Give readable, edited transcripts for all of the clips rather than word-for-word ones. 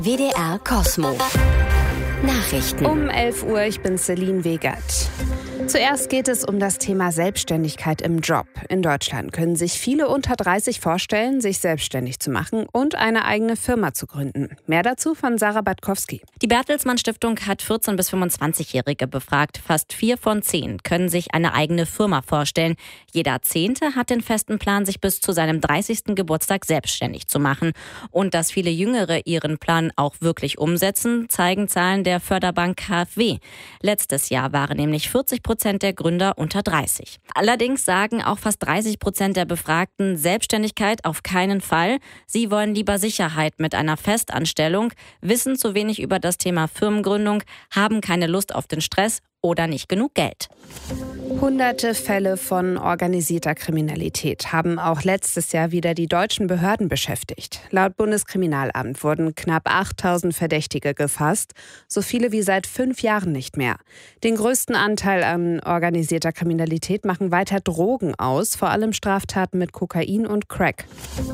WDR Cosmo. Nachrichten. Um 11 Uhr, ich bin Celine Wegert. Zuerst geht es um das Thema Selbstständigkeit im Job. In Deutschland können sich viele unter 30 vorstellen, sich selbstständig zu machen und eine eigene Firma zu gründen. Mehr dazu von Sarah Batkowski. Die Bertelsmann Stiftung hat 14- bis 25-Jährige befragt. Fast 4 von 10 können sich eine eigene Firma vorstellen. Jeder 10. hat den festen Plan, sich bis zu seinem 30. Geburtstag selbstständig zu machen. Und dass viele Jüngere ihren Plan auch wirklich umsetzen, zeigen Zahlen der Förderbank KfW. Letztes Jahr waren nämlich 40% der Gründer unter 30. Allerdings sagen auch fast 30% der Befragten Selbstständigkeit auf keinen Fall. Sie wollen lieber Sicherheit mit einer Festanstellung, wissen zu wenig über das Thema Firmengründung, haben keine Lust auf den Stress oder nicht genug Geld. Hunderte Fälle von organisierter Kriminalität haben auch letztes Jahr wieder die deutschen Behörden beschäftigt. Laut Bundeskriminalamt wurden knapp 8.000 Verdächtige gefasst, so viele wie seit 5 Jahren nicht mehr. Den größten Anteil an organisierter Kriminalität machen weiter Drogen aus, vor allem Straftaten mit Kokain und Crack.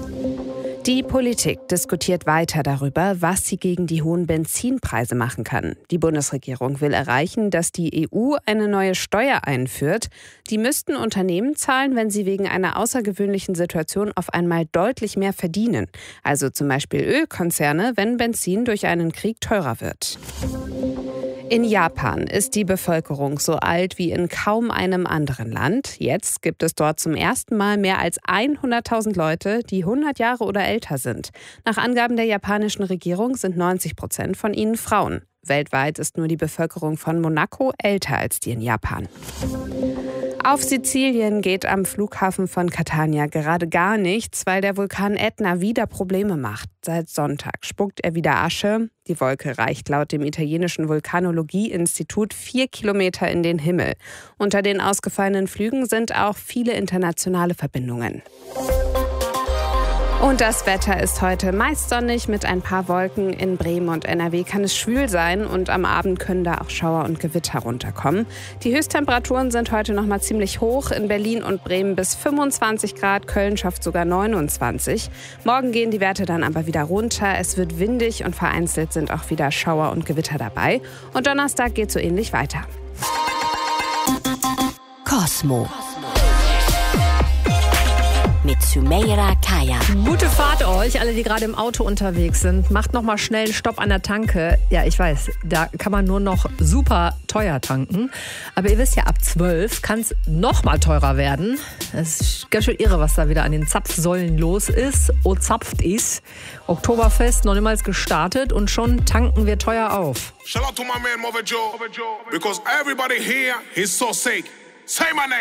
Die Politik diskutiert weiter darüber, was sie gegen die hohen Benzinpreise machen kann. Die Bundesregierung will erreichen, dass die EU eine neue Steuer einführt. Die müssten Unternehmen zahlen, wenn sie wegen einer außergewöhnlichen Situation auf einmal deutlich mehr verdienen. Also zum Beispiel Ölkonzerne, wenn Benzin durch einen Krieg teurer wird. In Japan ist die Bevölkerung so alt wie in kaum einem anderen Land. Jetzt gibt es dort zum ersten Mal mehr als 100.000 Leute, die 100 Jahre oder älter sind. Nach Angaben der japanischen Regierung sind 90% von ihnen Frauen. Weltweit ist nur die Bevölkerung von Monaco älter als die in Japan. Auf Sizilien geht am Flughafen von Catania gerade gar nichts, weil der Vulkan Ätna wieder Probleme macht. Seit Sonntag spuckt er wieder Asche. Die Wolke reicht laut dem italienischen Vulkanologie-Institut 4 Kilometer in den Himmel. Unter den ausgefallenen Flügen sind auch viele internationale Verbindungen. Und das Wetter ist heute meist sonnig mit ein paar Wolken. In Bremen und NRW kann es schwül sein und am Abend können da auch Schauer und Gewitter runterkommen. Die Höchsttemperaturen sind heute noch mal ziemlich hoch. In Berlin und Bremen bis 25 Grad, Köln schafft sogar 29. Morgen gehen die Werte dann aber wieder runter. Es wird windig und vereinzelt sind auch wieder Schauer und Gewitter dabei. Und Donnerstag geht so ähnlich weiter. Cosmo. Mit Sümeyra Kaya. Gute Fahrt euch, alle, die gerade im Auto unterwegs sind. Macht noch mal schnell einen Stopp an der Tanke. Ja, ich weiß, da kann man nur noch super teuer tanken. Aber ihr wisst ja, ab 12 kann es noch mal teurer werden. Es ist ganz schön irre, was da wieder an den Zapfsäulen los ist. Zapft ist. Oktoberfest noch niemals gestartet und schon tanken wir teuer auf. Shout out to my man Mother Joe, because everybody here is so sick. Say my name.